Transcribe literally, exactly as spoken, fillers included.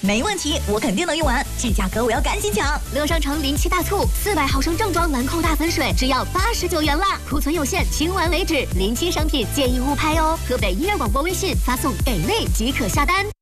没问题，我肯定能用完。这价格我要赶紧抢！ 乐商城临期大促，四百毫升正装兰蔻大粉水只要八十九元啦！库存有限，清完为止。临期商品建议勿拍哦。河北音乐广播微信发送“给力”即可下单。